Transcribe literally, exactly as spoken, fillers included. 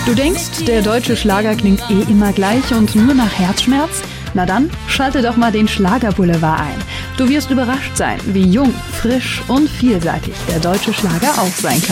Du denkst, der deutsche Schlager klingt eh immer gleich und nur nach Herzschmerz? Na dann, schalte doch mal den Schlagerboulevard ein. Du wirst überrascht sein, wie jung, frisch und vielseitig der deutsche Schlager auch sein kann.